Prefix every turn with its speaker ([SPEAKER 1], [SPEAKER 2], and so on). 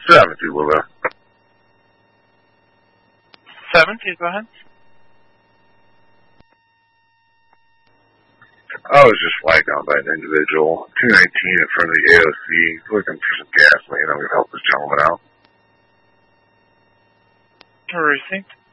[SPEAKER 1] 7, you will.
[SPEAKER 2] 7, please go ahead.
[SPEAKER 1] I was just flagged down by an individual, 219 in front of the AOC, looking for some gasoline. I'm going to help this gentleman out.
[SPEAKER 2] Received.